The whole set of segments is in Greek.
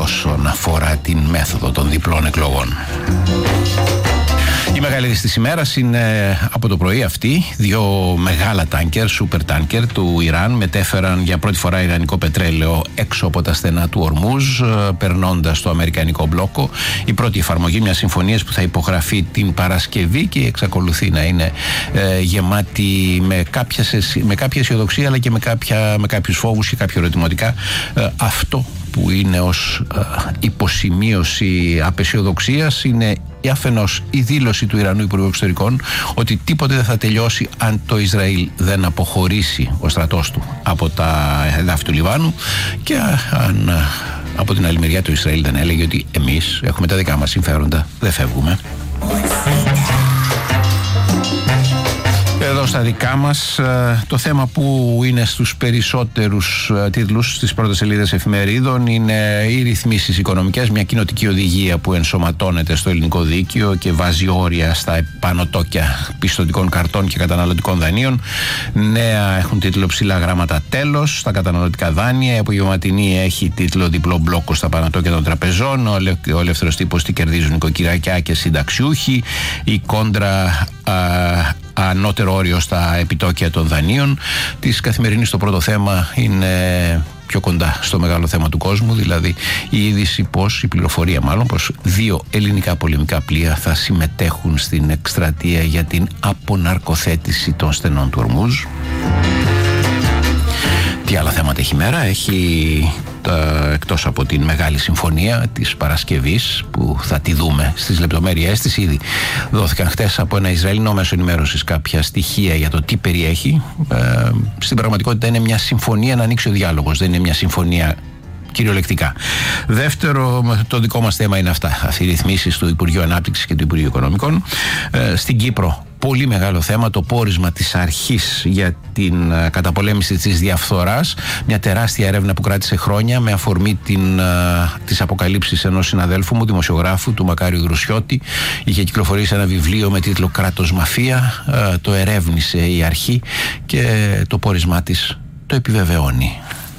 όσον αφορά την μέθοδο των διπλών εκλογών. Η μεγάλη είδηση της ημέρας είναι από το πρωί αυτή. Δύο μεγάλα τάνκερ, σούπερ τάνκερ του Ιράν μετέφεραν για πρώτη φορά ιρανικό πετρέλαιο έξω από τα στενά του Ορμούζ, περνώντας το αμερικανικό μπλόκο. Η πρώτη εφαρμογή μιας συμφωνίας που θα υπογραφεί την Παρασκευή και εξακολουθεί να είναι γεμάτη με κάποια αισιοδοξία, αλλά και με κάποιους φόβους και κάποια ερωτηματικά. Αυτό που είναι ως υποσημείωση απεσιοδοξίας είναι αφενός η δήλωση του Ιρανού Υπουργού Εξωτερικών ότι τίποτε δεν θα τελειώσει αν το Ισραήλ δεν αποχωρήσει ο στρατός του από τα εδάφη του Λιβάνου, και αν από την άλλη μεριά το Ισραήλ δεν έλεγε ότι εμείς έχουμε τα δικά μας συμφέροντα, δεν φεύγουμε. Εδώ στα δικά μας, το θέμα που είναι στους περισσότερους τίτλους στις πρώτες σελίδες εφημερίδων είναι οι ρυθμίσεις οικονομικές, μια κοινοτική οδηγία που ενσωματώνεται στο ελληνικό δίκαιο και βάζει όρια στα επανωτόκια πιστωτικών καρτών και καταναλωτικών δανείων. Νέα έχουν τίτλο ψηλά γράμματα τέλος στα καταναλωτικά δάνεια. Η απογευματινή έχει τίτλο διπλό μπλόκο στα επανωτόκια των τραπεζών. Ο ελεύθερος τύπος τι κερδίζουν νοικοκυράκια και συνταξιούχοι. Η κόντρα ανώτερο όριο στα επιτόκια των δανείων. Της Καθημερινής το πρώτο θέμα είναι πιο κοντά στο μεγάλο θέμα του κόσμου, δηλαδή η είδηση η πληροφορία πως 2 ελληνικά πολεμικά πλοία θα συμμετέχουν στην εκστρατεία για την αποναρκοθέτηση των στενών του Ορμούζ. Τι άλλα θέματα έχει η μέρα? Έχει εκτός από την μεγάλη συμφωνία της Παρασκευής που θα τη δούμε στις λεπτομέρειές της, ήδη δόθηκαν χτες από ένα Ισραηλινό μέσο ενημέρωσης κάποια στοιχεία για το τι περιέχει. Στην πραγματικότητα είναι μια συμφωνία να ανοίξει ο διάλογος, δεν είναι μια συμφωνία κυριολεκτικά. Δεύτερο, το δικό μας θέμα είναι αυτές οι ρυθμίσεις του Υπουργείου Ανάπτυξης και του Υπουργείου Οικονομικών. Στην Κύπρο, πολύ μεγάλο θέμα, το πόρισμα της αρχής για την καταπολέμηση της διαφθοράς. Μια τεράστια έρευνα που κράτησε χρόνια με αφορμή τις αποκαλύψεις ενός συναδέλφου μου, δημοσιογράφου, του Μακάριου Δρουσιώτη. Είχε κυκλοφορήσει ένα βιβλίο με τίτλο «Κράτος Μαφία». Το ερεύνησε η αρχή και το πόρισμά της το επιβεβαιώνει.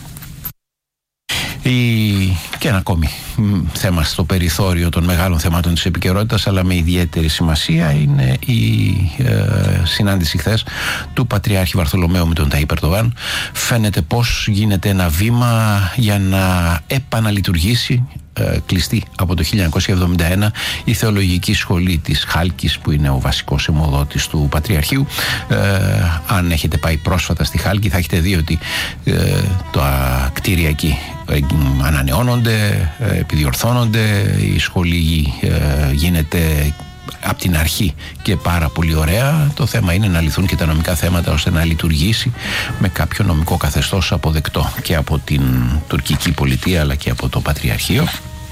Και ένα ακόμη θέμα στο περιθώριο των μεγάλων θεμάτων της επικαιρότητας, αλλά με ιδιαίτερη σημασία, είναι η συνάντηση χθες του Πατριάρχη Βαρθολομαίου με τον Ταΐπ Ερντογάν. Φαίνεται πως γίνεται ένα βήμα για να επαναλειτουργήσει, κλειστή από το 1971, η θεολογική σχολή της Χάλκης, που είναι ο βασικός αιμοδότης του Πατριαρχείου. Αν έχετε πάει πρόσφατα στη Χάλκη θα έχετε δει ότι τα κτίρια εκεί ανανεώνονται, επιδιορθώνονται, η σχολή γίνεται από την αρχή και πάρα πολύ ωραία. Το θέμα είναι να λυθούν και τα νομικά θέματα ώστε να λειτουργήσει με κάποιο νομικό καθεστώς αποδεκτό και από την τουρκική πολιτεία αλλά και από το Πατριαρχείο.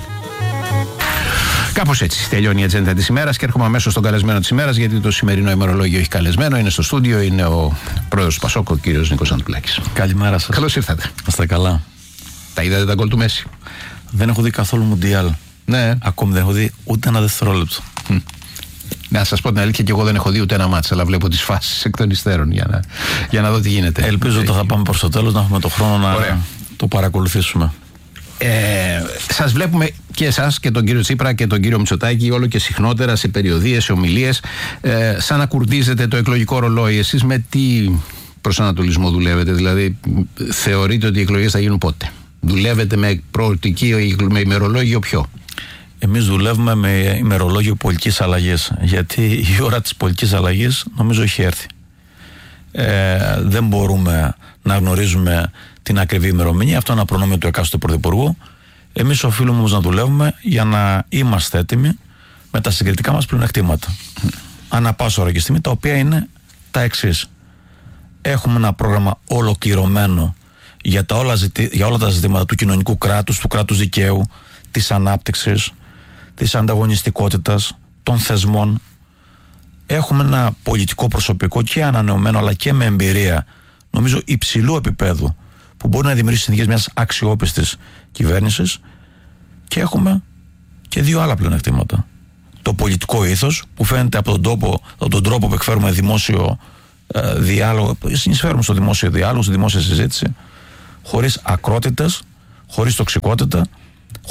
Κάπως έτσι τελειώνει η ατζέντα της ημέρας και έρχομαι αμέσως στον καλεσμένο της ημέρας, γιατί το σημερινό ημερολόγιο έχει καλεσμένο. Είναι στο στούντιο, είναι ο πρόεδρος του Πασόκ, ο κύριος Νίκος Ανδρουλάκης. Καλημέρα σας. Καλώς ήρθατε. Είστε καλά? Τα είδατε τα γκολ του Μέση? Δεν έχω δει καθόλου Μουντιάλ. Ναι. Ακόμη δεν έχω δει ούτε ένα δευτερόλεπτο. Να σας πω την αλήθεια, και εγώ δεν έχω δει ούτε ένα μάτς, αλλά βλέπω τις φάσεις εκ των υστέρων για να δω τι γίνεται. Ελπίζω ότι θα πάμε προς το τέλος, να έχουμε το χρόνο να το παρακολουθήσουμε. Σας βλέπουμε και εσάς και τον κύριο Τσίπρα και τον κύριο Μητσοτάκη όλο και συχνότερα σε περιοδίες, σε ομιλίες, σαν να κουρδίζετε το εκλογικό ρολόι. Εσείς με τι προσανατολισμό δουλεύετε? Δηλαδή θεωρείτε ότι οι εκλογές θα γίνουν πότε? Δουλεύετε με προοπτική, με ημερολόγιο ποιο? Εμείς δουλεύουμε με ημερολόγιο πολιτικής αλλαγής, γιατί η ώρα της πολιτικής αλλαγής νομίζω έχει έρθει. Δεν μπορούμε να γνωρίζουμε την ακριβή ημερομηνία, αυτό είναι ένα προνόμιο του εκάστοτε πρωθυπουργού. Εμείς οφείλουμε όμως να δουλεύουμε για να είμαστε έτοιμοι με τα συγκριτικά μας πλεονεκτήματα ανά πάσα ώρα και στιγμή, τα οποία είναι τα εξής. Έχουμε ένα πρόγραμμα ολοκληρωμένο για όλα τα ζητήματα του κοινωνικού κράτους, του κράτους δικαίου, της ανάπτυξης, της ανταγωνιστικότητας, των θεσμών. Έχουμε ένα πολιτικό προσωπικό και ανανεωμένο αλλά και με εμπειρία, νομίζω υψηλού επίπεδου, που μπορεί να δημιουργήσει συνθήκες μιας αξιόπιστης κυβέρνησης, και έχουμε και δύο άλλα πλεονεκτήματα. Το πολιτικό ήθος, που φαίνεται από τον τρόπο που εκφέρουμε δημόσιο διάλογο, συνεισφέρουμε στο δημόσιο διάλογο, στη δημόσια συζήτηση, χωρίς ακρότητες, χωρίς τοξικότητα,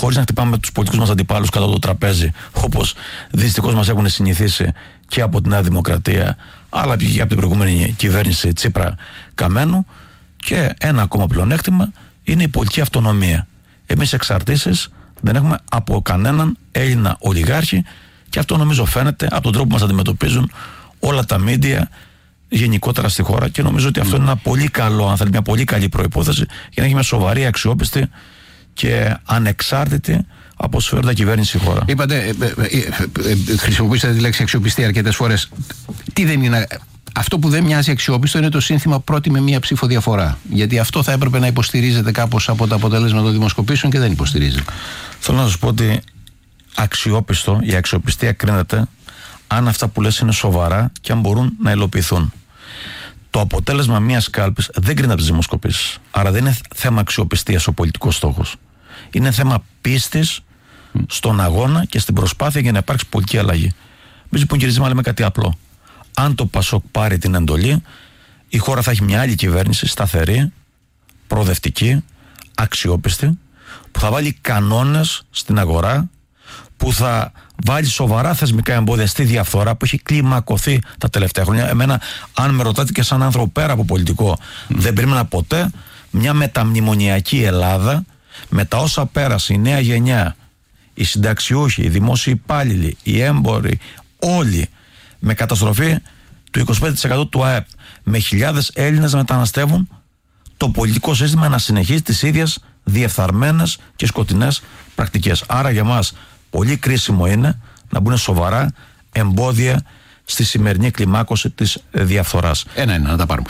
χωρίς να χτυπάμε τους πολιτικούς μας αντιπάλους κατά το τραπέζι, όπως δυστυχώς μας έχουν συνηθίσει και από την Νέα Δημοκρατία, αλλά και από την προηγούμενη κυβέρνηση Τσίπρα Καμένου. Και ένα ακόμα πλεονέκτημα είναι η πολιτική αυτονομία. Εμείς εξαρτήσεις δεν έχουμε από κανέναν Έλληνα ολιγάρχη, και αυτό νομίζω φαίνεται από τον τρόπο που μας αντιμετωπίζουν όλα τα μίντια γενικότερα στη χώρα, και νομίζω ότι αυτό είναι ένα πολύ καλό, αν θέλει, μια πολύ καλή προϋπόθεση για να έχει μια σοβαρή, αξιόπιστη και ανεξάρτητη από συμφέροντα κυβέρνηση στη χώρα. Είπατε, χρησιμοποιήσατε τη λέξη αξιοπιστία αρκετές φορές. Τι δεν είναι? Αυτό που δεν μοιάζει αξιόπιστο είναι το σύνθημα πρώτη με μία ψήφο διαφορά. Γιατί αυτό θα έπρεπε να υποστηρίζεται κάπως από τα αποτελέσματα των δημοσκοπήσεων και δεν υποστηρίζεται. Θέλω να σας πω ότι αξιόπιστο, η αξιοπιστία κρίνεται αν αυτά που λες είναι σοβαρά και αν μπορούν να υλοποιηθούν. Το αποτέλεσμα μιας κάλπης δεν κρίνεται από τις δημοσκοπήσεις. Άρα δεν είναι θέμα αξιοπιστίας ο πολιτικός στόχος. Είναι θέμα πίστης στον αγώνα και στην προσπάθεια για να υπάρξει πολιτική αλλαγή. Εμείς λοιπόν, κύριε Ζήμα, λέμε κάτι απλό. Αν το Πασόκ πάρει την εντολή, η χώρα θα έχει μια άλλη κυβέρνηση, σταθερή, προοδευτική, αξιόπιστη, που θα βάλει κανόνες στην αγορά, που θα βάλει σοβαρά θεσμικά εμπόδια στη διαφθορά που έχει κλιμακωθεί τα τελευταία χρόνια. Εμένα, αν με ρωτάτε και σαν άνθρωπο πέρα από πολιτικό, δεν περίμενα ποτέ μια μεταμνημονιακή Ελλάδα, με τα όσα πέρασε η νέα γενιά, οι συνταξιούχοι, οι δημόσιοι υπάλληλοι, οι έμποροι, όλοι με καταστροφή του 25% του ΑΕΠ, με χιλιάδες Έλληνες να μεταναστεύουν, το πολιτικό σύστημα να συνεχίζει τις ίδιες διεφθαρμένες και σκοτεινές πρακτικές. Άρα για μας πολύ κρίσιμο είναι να μπουν σοβαρά εμπόδια στη σημερινή κλιμάκωση της διαφθοράς. Ένα να τα πάρουμε.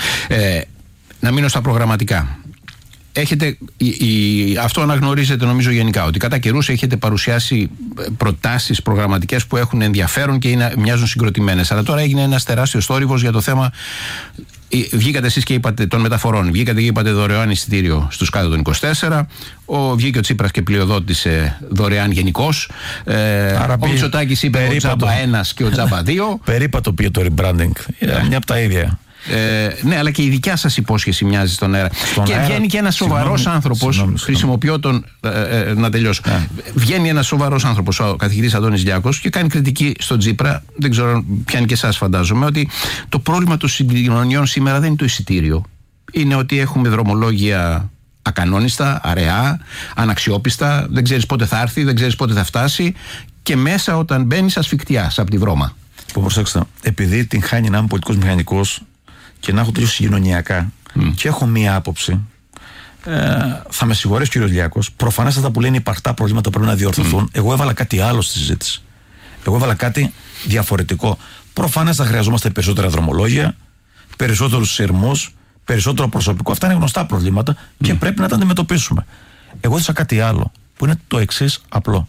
Να μείνω στα προγραμματικά. Έχετε, αυτό αναγνωρίζετε νομίζω γενικά, ότι κατά καιρούς έχετε παρουσιάσει προτάσεις προγραμματικές που έχουν ενδιαφέρον και μοιάζουν συγκροτημένες. Αλλά τώρα έγινε ένας τεράστιος θόρυβος για το θέμα. Βγήκατε εσείς και είπατε των μεταφορών. Βγήκατε και είπατε δωρεάν εισιτήριο στους κάτω των 24. Βγήκε ο Τσίπρας και πλειοδότησε δωρεάν γενικώς. Ο Μητσοτάκης είπε ο τζάμπα 1 και ο τζάμπα 2. Περίπατο πήγε το rebranding. Μια από τα ίδια. Ναι, αλλά και η δικιά σας υπόσχεση μοιάζει στον αέρα. Και βγαίνει και ένας σοβαρός άνθρωπος. Χρησιμοποιώ τον. Να τελειώσω. Βγαίνει ένας σοβαρός άνθρωπος, ο καθηγητής Αντώνης Λιάκος, και κάνει κριτική στον Τσίπρα. Δεν ξέρω αν πιάνει και εσάς, φαντάζομαι, ότι το πρόβλημα των συγκοινωνιών σήμερα δεν είναι το εισιτήριο. Είναι ότι έχουμε δρομολόγια ακανόνιστα, αραιά, αναξιόπιστα. Δεν ξέρεις πότε θα έρθει, δεν ξέρεις πότε θα φτάσει. Και μέσα όταν μπαίνεις ασφικτιάς από τη βρώμα. Προσέξτε, επειδή την χάνει να είμαι πολιτικός μηχανικός και να έχω τελείως συγκοινωνιακά και έχω μία άποψη, θα με συγχωρέσει ο κύριος Λιάκος. Προφανέστατα που λένε υπαρκτά προβλήματα πρέπει να διορθωθούν. Εγώ έβαλα κάτι άλλο στη συζήτηση. Εγώ έβαλα κάτι διαφορετικό. Προφανέστατα χρειαζόμαστε περισσότερα δρομολόγια, περισσότερους σειρμούς, περισσότερο προσωπικό. Αυτά είναι γνωστά προβλήματα και πρέπει να τα αντιμετωπίσουμε. Εγώ έδωσα κάτι άλλο που είναι το εξής απλό.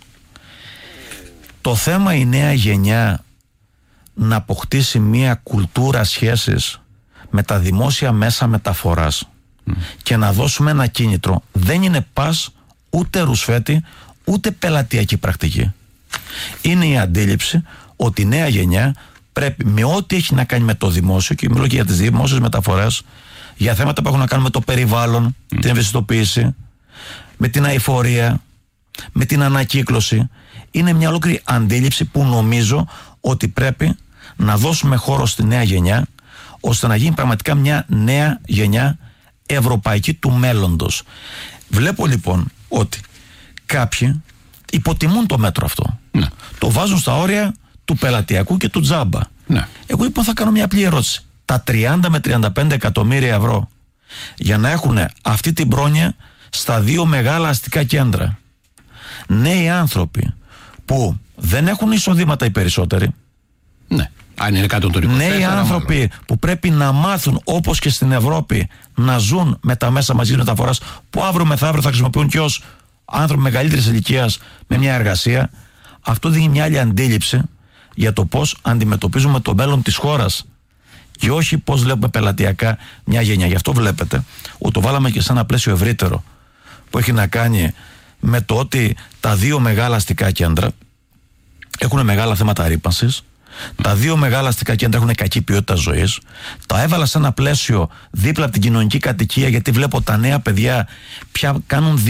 Το θέμα η νέα γενιά να αποκτήσει μια κουλτούρα σχέσης με τα δημόσια μέσα μεταφοράς και να δώσουμε ένα κίνητρο δεν είναι πας ούτε ρουσφέτη ούτε πελατειακή πρακτική. Είναι η αντίληψη ότι η νέα γενιά πρέπει με ό,τι έχει να κάνει με το δημόσιο, και μιλώ και για τις δημόσιες μεταφορές, για θέματα που έχουν να κάνουν με το περιβάλλον, την ευαισθητοποίηση, με την αειφορία, με την ανακύκλωση, είναι μια ολόκληρη αντίληψη που νομίζω ότι πρέπει να δώσουμε χώρο στη νέα γενιά, ώστε να γίνει πραγματικά μια νέα γενιά ευρωπαϊκή του μέλλοντος. Βλέπω λοιπόν ότι κάποιοι υποτιμούν το μέτρο αυτό. Ναι. Το βάζουν στα όρια του πελατειακού και του τζάμπα. Ναι. Εγώ λοιπόν θα κάνω μια απλή ερώτηση. Τα 30 με 35 εκατομμύρια ευρώ για να έχουν αυτή την πρόνοια στα δύο μεγάλα αστικά κέντρα, νέοι άνθρωποι που δεν έχουν εισοδήματα οι περισσότεροι, ναι, αν είναι κάτω των 24, νέοι άνθρωποι μάλλον, που πρέπει να μάθουν όπως και στην Ευρώπη να ζουν με τα μέσα μαζικής μεταφοράς, που αύριο μεθαύριο θα χρησιμοποιούν και ως άνθρωποι μεγαλύτερης ηλικίας με μια εργασία, αυτό δίνει μια άλλη αντίληψη για το πώς αντιμετωπίζουμε το μέλλον της χώρας και όχι πώς βλέπουμε πελατειακά μια γενιά. Γι' αυτό βλέπετε ότι το βάλαμε και σε ένα πλαίσιο ευρύτερο που έχει να κάνει με το ότι τα δύο μεγάλα αστικά κέντρα έχουν μεγάλα θέματα ρύπανσης, Τα δύο μεγάλα αστικά κέντρα έχουν κακή ποιότητα ζωής. Τα έβαλα σε ένα πλαίσιο δίπλα από την κοινωνική κατοικία, γιατί βλέπω τα νέα παιδιά πια κάνουν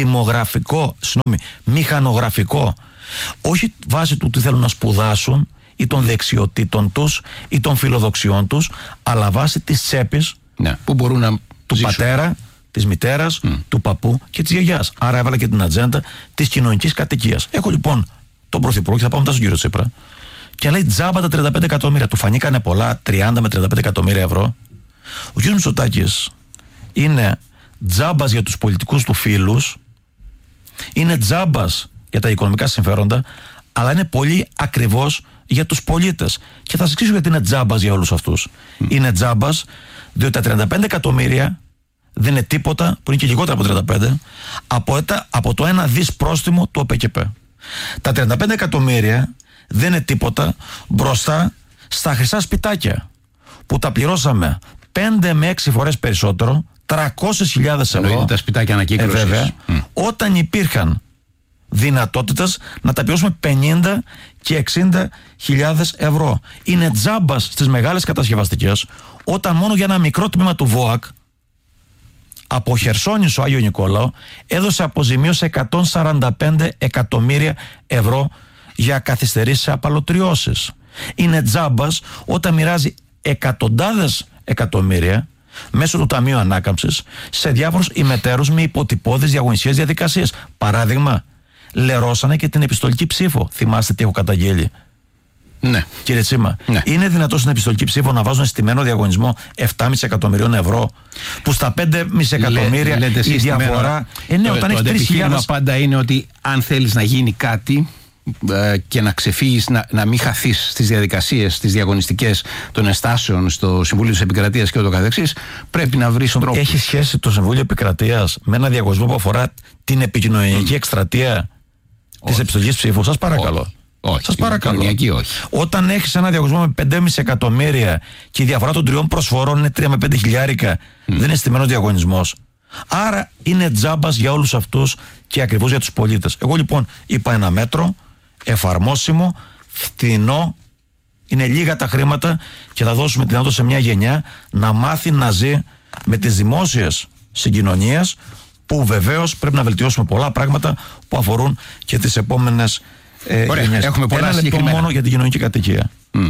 μηχανογραφικό. Όχι βάσει του τι θέλουν να σπουδάσουν ή των δεξιοτήτων τους ή των φιλοδοξιών τους, αλλά βάσει της τσέπης, που μπορούν να του ζήσουν. πατέρα, της μητέρας, του παππού και της γιαγιάς. Άρα έβαλα και την ατζέντα της κοινωνικής κατοικίας. Έχω λοιπόν τον Πρωθυπουργό, και θα πάμε μετά στον κύριο Τσίπρα, και λέει τζάμπα τα 35 εκατομμύρια. Του φανήκανε πολλά, 30 με 35 εκατομμύρια ευρώ. Ο κ. Μητσοτάκης είναι τζάμπας για τους πολιτικούς του φίλους, είναι τζάμπας για τα οικονομικά συμφέροντα, αλλά είναι πολύ ακριβώς για τους πολίτες. Και θα σας εξηγήσω γιατί είναι τζάμπας για όλους αυτούς. Είναι τζάμπας διότι τα 35 εκατομμύρια δεν είναι τίποτα, που είναι και λιγότερα από 35, από το 1 δις πρόστιμο του ΟΠΕΚΕΠ. Τα 35 εκατομμύρια δεν είναι τίποτα μπροστά στα χρυσά σπιτάκια που τα πληρώσαμε 5 με 6 φορές περισσότερο, 300.000 ευρώ. Τα σπιτάκια ανακύκλωσης. Βέβαια, όταν υπήρχαν δυνατότητες να τα πληρώσουμε 50 και 60.000 ευρώ. Είναι τζάμπας στις μεγάλες κατασκευαστικές, όταν μόνο για ένα μικρό τμήμα του ΒΟΑΚ από Χερσόνησο Άγιο Νικόλαο έδωσε αποζημίωση 145 εκατομμύρια ευρώ για καθυστερήσεις, απαλωτριώσεις. Είναι τζάμπας όταν μοιράζει εκατοντάδες εκατομμύρια μέσω του Ταμείου Ανάκαμψης σε διάφορους ημετέρους με υποτυπώδεις διαγωνιστικές διαδικασίες. Παράδειγμα, λερώσανε και την επιστολική ψήφο. Θυμάστε τι έχω καταγγείλει? Ναι. Κύριε Τσίμα, ναι. Είναι δυνατόν στην επιστολική ψήφο να βάζουν στημένο διαγωνισμό 7,5 εκατομμυρίων ευρώ, που στα 5,5 εκατομμύρια η διαφορά. Όταν έχει 3.000. Πάντα είναι ότι αν θέλεις να γίνει κάτι και να ξεφύγεις, να μην χαθείς στις διαδικασίες, στις διαγωνιστικές των εστάσεων στο Συμβούλιο της Επικρατείας και ούτω καθεξής, πρέπει να βρεις τρόπο. Έχει σχέση το Συμβούλιο Επικρατείας με ένα διαγωνισμό που αφορά την επικοινωνιακή εκστρατεία της επιστολικής ψήφου? Σας παρακαλώ. Όχι. Σας παρακαλώ. Όχι. Όταν έχεις ένα διαγωνισμό με 5,5 εκατομμύρια και η διαφορά των 3 προσφορών είναι 3 με 5 χιλιάρικα, δεν είναι στημένος διαγωνισμός. Άρα είναι τζάμπας για όλους αυτούς και ακριβώς για τους πολίτες. Εγώ λοιπόν είπα ένα μέτρο εφαρμόσιμο, φθηνό, είναι λίγα τα χρήματα και θα δώσουμε τη δυνατότητα σε μια γενιά να μάθει να ζει με τις δημόσιες συγκοινωνίες, που βεβαίως πρέπει να βελτιώσουμε πολλά πράγματα που αφορούν και τις επόμενες γενιές. Έχουμε πολλά ένα λεπτό μόνο για την κοινωνική κατοικία.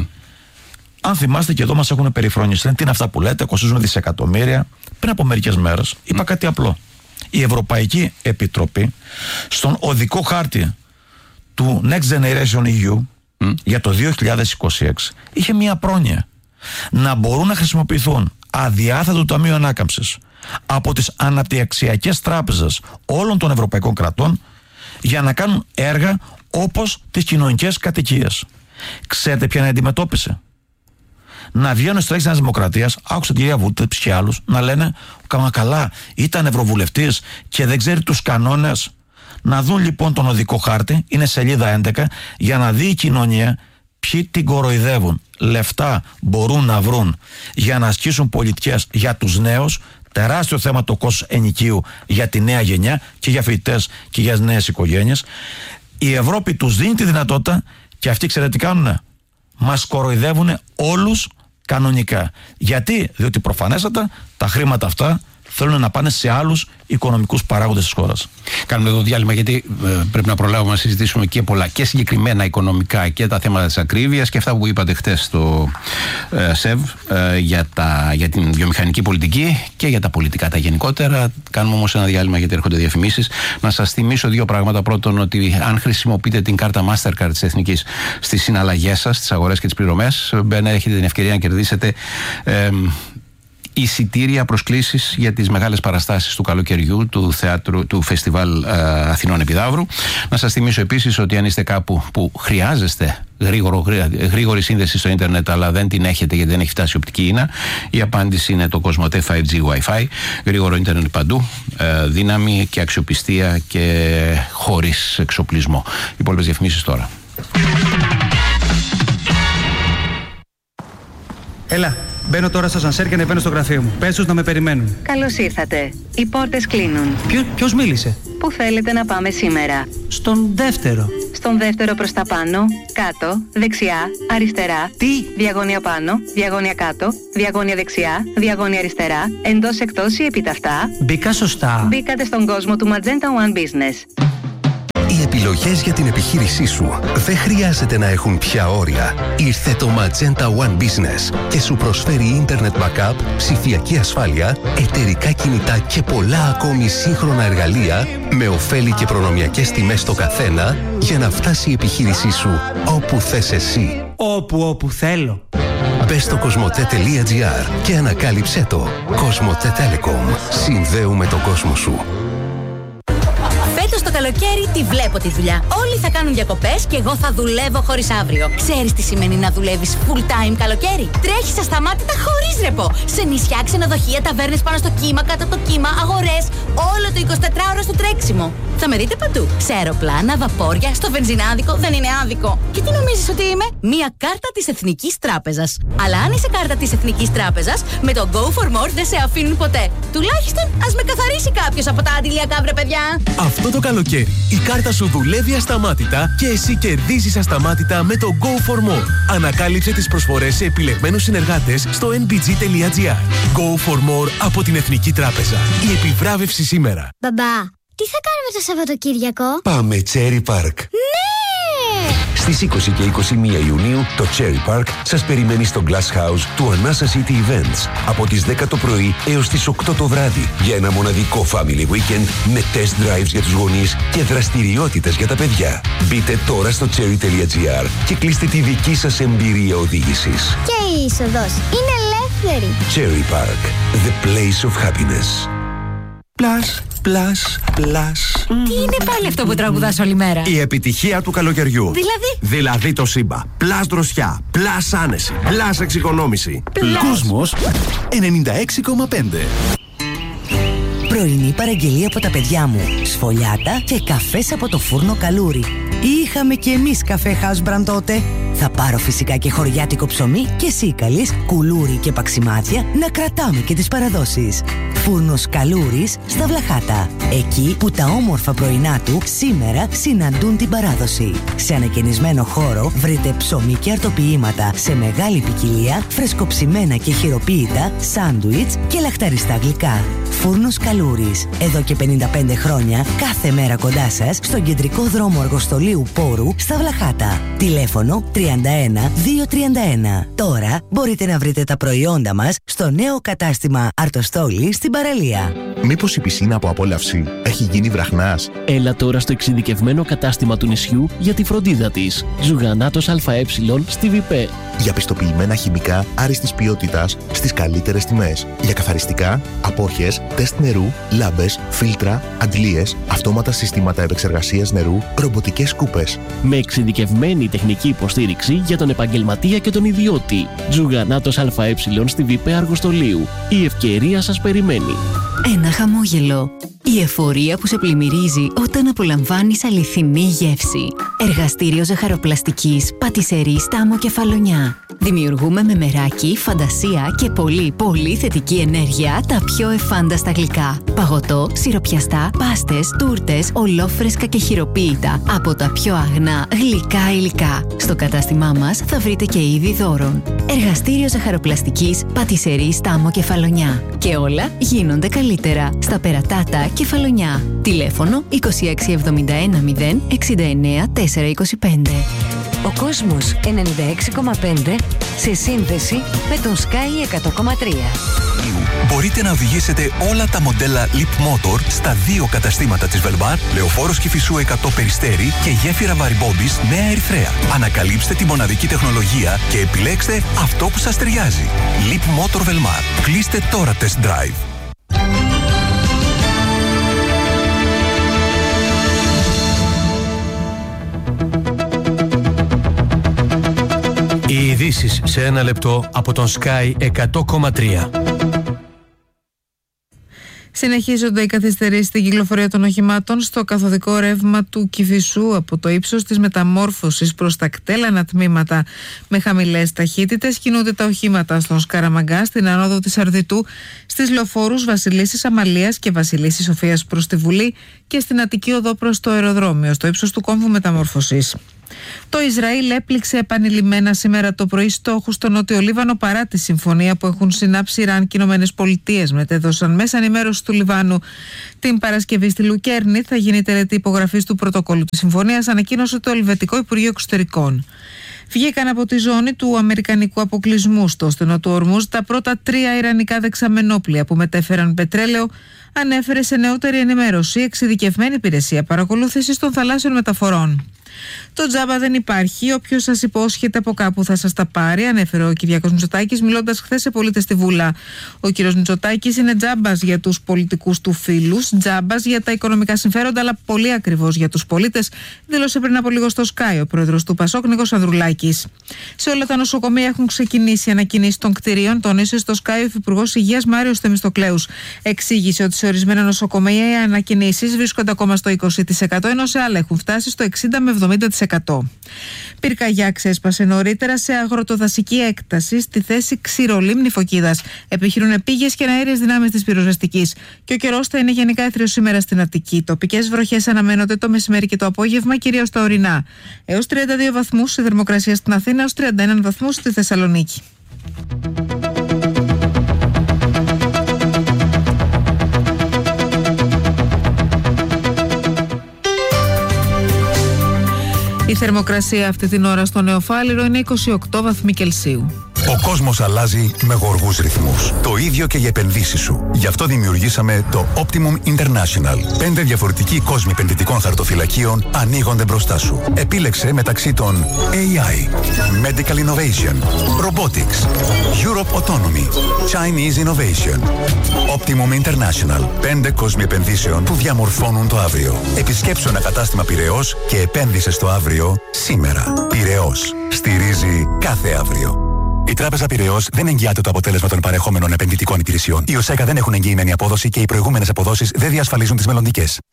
Αν θυμάστε, και εδώ μας έχουν περιφρονήσει. Λένε, τι είναι αυτά που λέτε, κοστίζουν δισεκατομμύρια. Πριν από μερικές μέρες είπα κάτι απλό. Η Ευρωπαϊκή Επιτροπή στον οδικό χάρτη του Next Generation EU για το 2026 είχε μία πρόνοια να μπορούν να χρησιμοποιηθούν αδιάθετο του Ταμείου Ανάκαμψης από τις αναπτυξιακές τράπεζες όλων των ευρωπαϊκών κρατών για να κάνουν έργα όπως τις κοινωνικές κατοικίες. Ξέρετε ποια είναι η αντιμετώπιση? Να βγαίνουν στρέχεις της Δημοκρατίας, άκουσα την κυρία Βούτεψ και άλλους, να λένε καλά, ήταν ευρωβουλευτής και δεν ξέρει τους κανόνες. Να δουν λοιπόν τον οδικό χάρτη, είναι σελίδα 11, για να δει η κοινωνία ποιοι την κοροϊδεύουν. Λεφτά μπορούν να βρουν για να ασκήσουν πολιτικές για τους νέους. Τεράστιο θέμα το κόστος ενοικίου για τη νέα γενιά και για φοιτητές και για νέες οικογένειες. Η Ευρώπη τους δίνει τη δυνατότητα και αυτοί ξέρετε τι κάνουνε? Μας κοροϊδεύουν όλους κανονικά. Γιατί? Διότι προφανέστατα τα χρήματα αυτά θέλουν να πάνε σε άλλους οικονομικούς παράγοντες της χώρας. Κάνουμε εδώ διάλειμμα, γιατί πρέπει να προλάβουμε να συζητήσουμε και πολλά και συγκεκριμένα οικονομικά και τα θέματα της ακρίβειας και αυτά που είπατε χτες στο ΣΕΒ για την βιομηχανική πολιτική και για τα πολιτικά τα γενικότερα. Κάνουμε όμως ένα διάλειμμα γιατί έρχονται διαφημίσεις. Να σας θυμίσω δύο πράγματα. Πρώτον, ότι αν χρησιμοποιείτε την κάρτα Mastercard της Εθνικής στις συναλλαγές σας, στις αγορές και τις πληρωμές, έχετε την ευκαιρία να κερδίσετε εισιτήρια, προσκλήσεις για τις μεγάλες παραστάσεις του καλοκαιριού του Φεστιβάλ Αθηνών Επιδαύρου. Να σας θυμίσω επίσης ότι αν είστε κάπου που χρειάζεστε γρήγορη σύνδεση στο ίντερνετ αλλά δεν την έχετε γιατί δεν έχει φτάσει η οπτική ίνα, η απάντηση είναι το Cosmote 5G Wi-Fi. Γρήγορο ίντερνετ παντού, δύναμη και αξιοπιστία και χωρίς εξοπλισμό. Οι υπόλοιπες διαφημίσεις τώρα. Έλα. Μπαίνω τώρα στο ασανσέρ και ανεβαίνω στο γραφείο μου. Πες τους να με περιμένουν. Καλώς ήρθατε. Οι πόρτες κλείνουν. Ποιος μίλησε? Πού θέλετε να πάμε σήμερα? Στον δεύτερο. Στον δεύτερο προς τα πάνω, κάτω, δεξιά, αριστερά. Τι? Διαγώνια πάνω, διαγώνια κάτω, διαγώνια δεξιά, διαγώνια αριστερά, εντός εκτός ή επιταυτά. Μπήκα σωστά. Μπήκατε στον κόσμο του Magenta One Business. Οι επιλογές για την επιχείρησή σου δεν χρειάζεται να έχουν πια όρια. Ήρθε το Magenta One Business και σου προσφέρει Internet Backup, ψηφιακή ασφάλεια, εταιρικά κινητά και πολλά ακόμη σύγχρονα εργαλεία με ωφέλη και προνομιακές τιμές στο καθένα για να φτάσει η επιχείρησή σου όπου θες εσύ. Όπου θέλω. Μπες στο cosmote.gr και ανακάλυψέ το. Cosmote Telecom. Συνδέουμε τον κόσμο σου. Φέτος το καλοκαίρι τη βλέπω τη δουλειά. Όλοι θα κάνουν διακοπές και εγώ θα δουλεύω χωρίς αύριο. Ξέρεις τι σημαίνει να δουλεύεις full time καλοκαίρι? Τρέχεις ασταμάτητα χωρίς ρεπό. Σε νησιά, ξενοδοχεία, ταβέρνες πάνω στο κύμα, κάτω από το κύμα, αγορές. Όλο το 24ωρο στο τρέξιμο. Θα με δείτε παντού. Σε αεροπλάνα, βαπόρια, στο βενζινάδικο. Δεν είναι άδικο. Και τι νομίζεις ότι είμαι? Μία κάρτα της Εθνικής Τράπεζας. Αλλά αν είσαι κάρτα της Εθνικής Τράπεζας, με το Go for More δεν σε αφήνουν ποτέ. Τουλάχιστον ας με καθαρίσει κάποιος από τα αντιλιακά, βρε παιδιά. Αυτό το καλοκαίρι η κάρτα σου δουλεύει ασταμάτητα και εσύ κερδίζεις ασταμάτητα με το Go for More. Ανακάλυψε τις προσφορές σε επιλεγμένους συνεργάτες στο nbg.gr. Go for More από την Εθνική Τράπεζα. Η επιβράβευση σήμερα. Μπαμπά, τι θα κάνουμε το Σαββατοκύριακο? Πάμε Cherry Park. Ναι! Στις 20 και 21 Ιουνίου το Cherry Park σας περιμένει στο Glass House του Anasa City Events από τις 10 το πρωί έως τις 8 το βράδυ για ένα μοναδικό family weekend με test drives για τους γονείς και δραστηριότητες για τα παιδιά. Μπείτε τώρα στο cherry.gr και κλείστε τη δική σας εμπειρία οδήγησης. Και η είσοδος είναι ελεύθερη. Cherry Park, the place of happiness. Plus. Τι είναι πάλι αυτό που τραγουδάς όλη μέρα? Η επιτυχία του καλοκαιριού. Δηλαδή το Σύμπα. Plus δροσιά. Plus άνεση. Plus εξοικονόμηση. Κόσμος 96,5. Πρωινή παραγγελία από τα παιδιά μου. Σφολιάτα και καφές από το φούρνο Καλούρι. Είχαμε κι εμείς καφέ House Brand τότε. Θα πάρω φυσικά και χωριάτικο ψωμί και σίκαλης, κουλούρι και παξιμάδια να κρατάμε και τις παραδόσεις. Φούρνος Καλούρης στα Βλαχάτα. Εκεί που τα όμορφα πρωινά του σήμερα συναντούν την παράδοση. Σε ανακαινισμένο χώρο βρείτε ψωμί και αρτοποιήματα σε μεγάλη ποικιλία, φρεσκοψημένα και χειροποίητα, σάντουιτς και λαχταριστά γλυκά. Φούρνος Καλούρης. Εδώ και 55 χρόνια, κάθε μέρα κοντά σας, στον κεντρικό δρόμο Αργοστολίου Πόρου στα Βλαχάτα. Τηλέφωνο 31-231. Τώρα μπορείτε να βρείτε τα προϊόντα μας στο νέο κατάστημα Αρτοστόλη στην παραλία. Μήπως η πισίνα από απόλαυση έχει γίνει βραχνάς? Έλα τώρα στο εξειδικευμένο κατάστημα του νησιού για τη φροντίδα της. Ζουγανάτος ΑΕ στη ΒΙΠΕ. Για πιστοποιημένα χημικά άριστης ποιότητας στις καλύτερες τιμές. Για καθαριστικά, απόχες, τεστ νερού, λάμπες, φίλτρα, αντλίες, αυτόματα συστήματα επεξεργασίας νερού, ρομποτικές σκούπες. Με εξειδικευμένη τεχνική υποστήριξη για τον επαγγελματία και τον ιδιώτη. Ζουγανάτος ΑΕ στη ΒΙΠΕ Αργοστολίου. Η ευκαιρία σας περιμένει. Ένα χαμόγελο. Η εφορία που σε πλημμυρίζει όταν απολαμβάνεις αληθινή γεύση. Εργαστήριο ζαχαροπλαστικής, πατισερή Στάμο Κεφαλονιά. Δημιουργούμε με μεράκι, φαντασία και πολύ θετική ενέργεια τα πιο εφάνταστα γλυκά. Παγωτό, σιροπιαστά, πάστες, τούρτες, ολόφρεσκα και χειροποίητα από τα πιο αγνά γλυκά υλικά. Στο κατάστημά μας θα βρείτε και είδη δώρων. Εργαστήριο ζαχαροπλαστικής, πατισερή Στάμο Κεφαλονιά. Και όλα γίνονται καλύτερα στα Περατάτα Κεφαλονιά. Τηλέφωνο 2671 069 425. Ο κόσμος 96,5 σε σύνδεση με τον Sky 100,3. Μπορείτε να οδηγήσετε όλα τα μοντέλα Leap Motor στα δύο καταστήματα της Velmar, Λεωφόρος Κηφισού 100 Περιστέρι και γέφυρα Βαριμπόμπης Νέα Ερυθρέα. Ανακαλύψτε τη μοναδική τεχνολογία και επιλέξτε αυτό που σας ταιριάζει. Leap Motor Velmar. Κλείστε τώρα test drive. Οι ειδήσεις σε ένα λεπτό από τον Sky 100,3. Συνεχίζονται οι καθυστερήσεις στην κυκλοφορία των οχημάτων στο καθοδικό ρεύμα του Κηφισού από το ύψος της Μεταμόρφωσης προς τα κτέλανα τμήματα με χαμηλές ταχύτητες. Κινούνται τα οχήματα στον Σκαραμαγκά, στην άνοδο της Αρδιτού, στις λεωφόρους Βασιλίσσης Αμαλίας και Βασιλίσσης Σοφίας προς τη Βουλή και στην Αττική Οδό προς το αεροδρόμιο, στο ύψος του κόμβου Μεταμόρφωσης. Το Ισραήλ έπληξε επανειλημμένα σήμερα το πρωί στόχους στο Νότιο Λίβανο παρά τη συμφωνία που έχουν συνάψει Ιράν και Ηνωμένες Πολιτείες. Μετέδωσαν μέσα ενημέρωση του Λιβάνου. Την Παρασκευή στη Λουκέρνη θα γίνει τελετή υπογραφής του πρωτοκόλλου της συμφωνίας, ανακοίνωσε το Ελβετικό Υπουργείο Εξωτερικών. Βγήκαν από τη ζώνη του αμερικανικού αποκλεισμού στο στενό του Ορμούζ τα πρώτα 3 ιρανικά δεξαμενόπλια που μετέφεραν πετρέλαιο, ανέφερε σε νεότερη ενημέρωση εξειδικευμένη υπηρεσία παρακολούθησης των θαλάσσιων μεταφορών. Το τζάμπα δεν υπάρχει. Όποιος σας υπόσχεται από κάπου θα σας τα πάρει, ανέφερε ο Κυριάκος Μητσοτάκης, μιλώντας χθες σε πολίτες στη Βούλα. Ο κύριος Μητσοτάκης είναι τζάμπας για τους πολιτικούς του φίλους, τζάμπας για τα οικονομικά συμφέροντα, αλλά πολύ ακριβώς για τους πολίτες, δήλωσε πριν από λίγο στο Sky ο πρόεδρος του Πασόκ, Νίκος Ανδρουλάκης. Σε όλα τα νοσοκομεία έχουν ξεκινήσει ανακοινήσεις των κτηρίων, τόνισε στο Sky ο Υφυπουργός Υγείας Μάριος Θεμιστοκλέους. Εξήγησε ότι σε ορισμένα νοσοκομεία οι ανακοινήσεις βρίσκονται ακόμα στο 20%, ενώ σε άλλα έχουν φτάσει στο 60 με 70%. Πυρκαγιά ξέσπασε νωρίτερα σε αγροτοδασική έκταση στη θέση Ξηρολίμνη Φωκίδας. Επιχειρούν πήγες και αέριες δυνάμεις της πυροσβεστικής. Και ο καιρός θα είναι γενικά έθριος σήμερα στην Αττική. Τοπικές βροχές αναμένονται το μεσημέρι και το απόγευμα, κυρίως στα ορεινά. Έως 32 βαθμούς η θερμοκρασία στην Αθήνα, έως 31 βαθμούς στη Θεσσαλονίκη. Η θερμοκρασία αυτή την ώρα στο Νεοφάλιρο είναι 28 βαθμοί Κελσίου. Ο κόσμος αλλάζει με γοργούς ρυθμούς. Το ίδιο και οι επενδύσεις σου. Γι' αυτό δημιουργήσαμε το Optimum International. 5 διαφορετικοί κόσμοι επενδυτικών χαρτοφυλακίων ανοίγονται μπροστά σου. Επίλεξε μεταξύ των AI, Medical Innovation, Robotics, Europe Autonomy, Chinese Innovation. Optimum International. 5 κόσμοι επενδύσεων που διαμορφώνουν το αύριο. Επισκέψου ένα κατάστημα Πειραιώς και επένδυσε στο αύριο σήμερα. Πειραιώς. Στηρίζει κάθε αύριο. Η Τράπεζα Πειραιώς δεν εγγυάται το αποτέλεσμα των παρεχόμενων επενδυτικών υπηρεσιών. Οι ΟΣΕΚΑ δεν έχουν εγγυημένη απόδοση και οι προηγούμενες αποδόσεις δεν διασφαλίζουν τις μελλοντικές.